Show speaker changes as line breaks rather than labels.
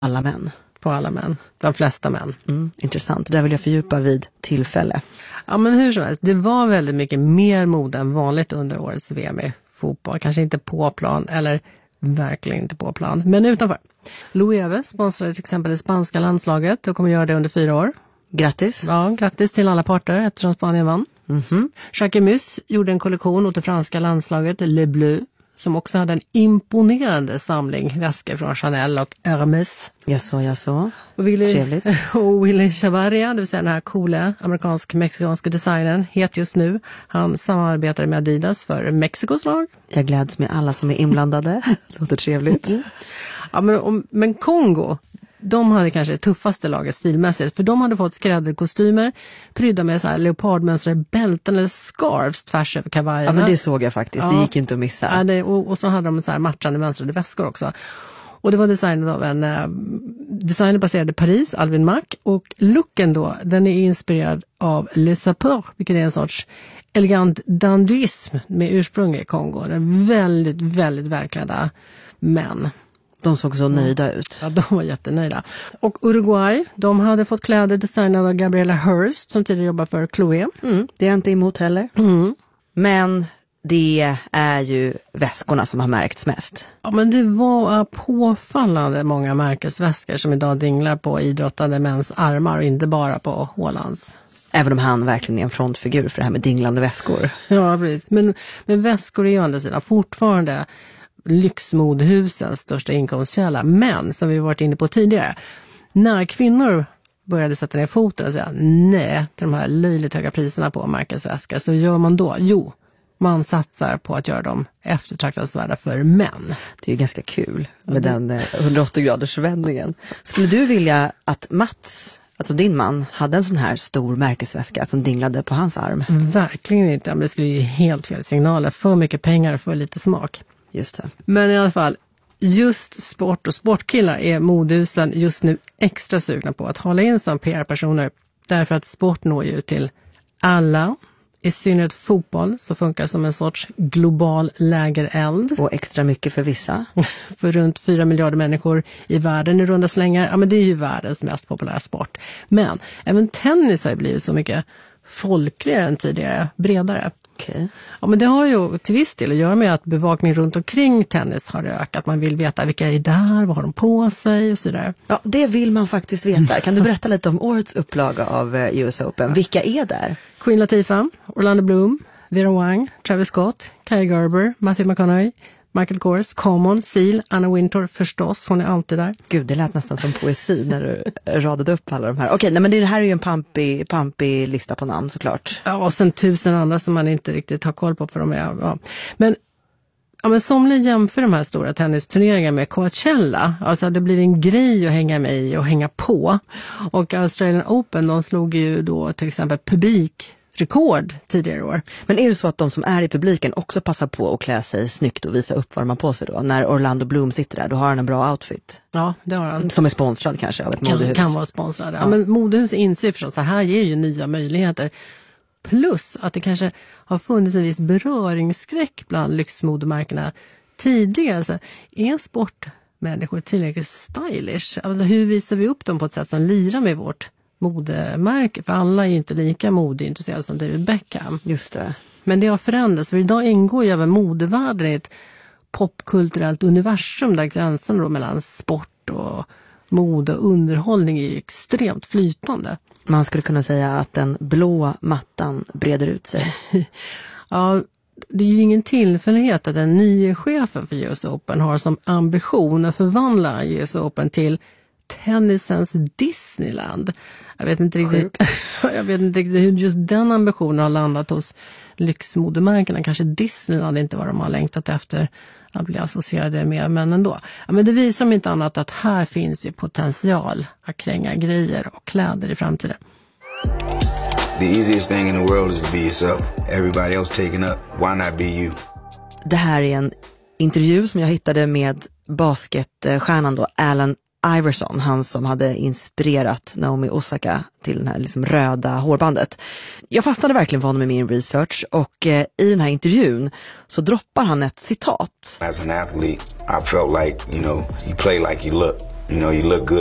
alla män.
På alla män. De flesta män.
Intressant. Det där vill jag fördjupa vid tillfälle.
Ja, men hur som helst. Det var väldigt mycket mer mode än vanligt under årets VM i fotboll. Kanske inte på plan, eller verkligen inte på plan, men utanför. Loewe sponsrade till exempel det spanska landslaget och kommer göra det under 4 år.
Grattis.
Ja, grattis till alla parter eftersom Spanien vann. Jacques Mus gjorde en kollektion åt det franska landslaget Le Bleu, som också hade en imponerande samling väskor från Chanel och Hermès.
Jaså.
Och
Trevligt.
Och Willy Chavarria, det vill säga den här coola amerikansk-mexikanska designern, het just nu. Han samarbetar med Adidas för Mexikos lag.
Jag gläds med alla som är inblandade. Låter trevligt.
Ja, men Kongo, de hade kanske det tuffaste laget stilmässigt. För de hade fått skräddarkostymer, prydda med så här leopardmönstrade bälten eller scarves tvärs över kavajerna.
Ja, men det såg jag faktiskt. Det gick inte att missa.
Ja, och så hade de så här matchande mönstrade väskor också. Och det var designat av en designer baserad i Paris, Alvin Mack. Och looken då, den är inspirerad av Les Sapeurs, vilket är en sorts elegant dandyism med ursprung i Kongo. Det är väldigt, väldigt välklädda män.
De såg så nöjda ut.
Ja, de var jättenöjda. Och Uruguay, de hade fått kläder designade av Gabriela Hearst som tidigare jobbar för Chloé.
Det är jag inte emot heller. Men det är ju väskorna som har märkts mest.
Ja, men det var påfallande många märkesväskor som idag dinglar på idrottande mäns armar och inte bara på Hålands.
Även om han verkligen är en frontfigur för det här med dinglande väskor.
Ja, precis. Men väskor är ju andra sidan fortfarande lyxmodhusens största inkomstkälla. Men, som vi varit inne på tidigare, när kvinnor började sätta ner foten och säga nej till de här löjligt höga priserna på märkesväskor, så gör man då? Jo, man satsar på att göra dem eftertraktansvärda för män.
Det är ju ganska kul med den 180-graders vändningen. Skulle du vilja att Mats, alltså din man, hade en sån här stor märkesväska som dinglade på hans arm?
Verkligen inte, men det skulle ju helt fel signaler. För mycket pengar och för lite smak.
Just det.
Men i alla fall, just sport och sportkillar är modehusen just nu extra sugna på att hålla in som PR-personer. Därför att sport når ju till alla. I synnerhet fotboll så funkar som en sorts global lägereld.
Och extra mycket för vissa.
För runt 4 miljarder människor i världen i runda slängar. Ja, men det är ju världens mest populära sport. Men även tennis har ju blivit så mycket folkligare än tidigare, bredare.
Okay.
Ja, men det har ju till viss del att göra med att bevakning runt omkring tennis har ökat. Man vill veta vilka är där, vad har de på sig och så där.
Ja, det vill man faktiskt veta. Kan du berätta lite om årets upplaga av US Open? Vilka är där?
Queen Latifah, Orlando Bloom, Vera Wang, Travis Scott, Kai Gerber, Matthew McConaughey, Michael Kors, Common, Seal, Anna Wintour förstås, hon är alltid där.
Gud, det lät nästan som poesi när du radade upp alla de här. Okej, nej, men det här är ju en pampig lista på namn såklart.
Ja, och sen 1000 andra som man inte riktigt har koll på för de är, ja. Men somliga jämför de här stora tennisturneringarna med Coachella. Alltså det blev en grej att hänga med i och hänga på. Och Australian Open, de slog ju då till exempel publikrekord tidigare år.
Men är det så att de som är i publiken också passar på att klä sig snyggt och visa upp vad de har på sig då? När Orlando Bloom sitter där, då har han en bra outfit.
Ja, det har han.
Som är sponsrad kanske av ett modehus.
Kan vara sponsrad. Ja, men modehus inser förstås att här ger ju nya möjligheter. Plus att det kanske har funnits en viss beröringsskräck bland lyxmodemärkena tidigare. Alltså, är sportmänniskor tillräckligt stylish? Alltså, hur visar vi upp dem på ett sätt som lirar med vårt modemärke? För alla är ju inte lika modeintresserade som David Beckham.
Just det.
Men det har förändrats. För idag ingår ju även modevärlden i ett popkulturellt universum där gränsen då mellan sport och mode och underhållning är extremt flytande.
Man skulle kunna säga att den blå mattan breder ut sig.
Ja, det är ju ingen tillfällighet att den nye chefen för US Open har som ambition att förvandla US Open till tennisens Disneyland. Jag vet inte riktigt hur just den ambitionen har landat hos lyxmodemärkena. Kanske Disneyland inte vad de har längtat efter att bli associerade med, men ändå. Ja, men det visar om inte annat att här finns ju potential att kränga grejer och kläder i framtiden.
The easiest thing in the world is to be yourself. Everybody else taken up. Why not be you?
Det här är en intervju som jag hittade med basketstjärnan då, Allen Iverson, han som hade inspirerat Naomi Osaka till den här liksom röda hårbandet. Jag fastnade verkligen för honom i min research och i den här intervjun så droppar han ett citat.
As an athlete, I felt like, you play like you look. You know, you look good